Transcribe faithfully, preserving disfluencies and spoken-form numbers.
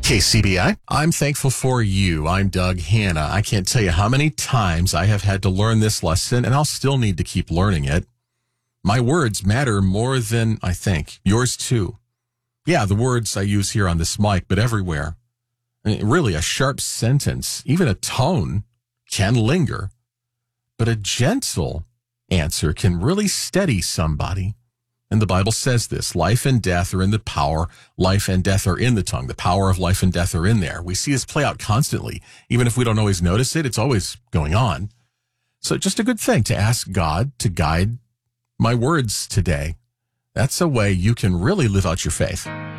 K C B I. I'm thankful for you. I'm Doug Hanna. I can't tell you how many times I have had to learn this lesson, and I'll still need to keep learning it. My words matter more than I think. Yours too. Yeah, the words I use here on this mic, but everywhere. I mean, really, a sharp sentence, even a tone, can linger. But a gentle answer can really steady somebody. And the Bible says this, life and death are in the power, life and death are in the tongue. The power of life and death are in there. We see this play out constantly. Even if we don't always notice it, it's always going on. So just a good thing to ask God to guide my words today. That's a way you can really live out your faith.